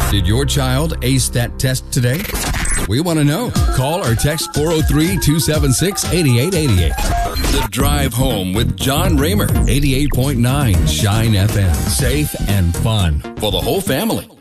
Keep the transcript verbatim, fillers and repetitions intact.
Did your child ace that test today? We want to know. Call or text four oh three, two seven six, eight eight eight eight. The Drive Home with John Raymer, eighty-eight point nine Shine F M. Safe and fun for the whole family.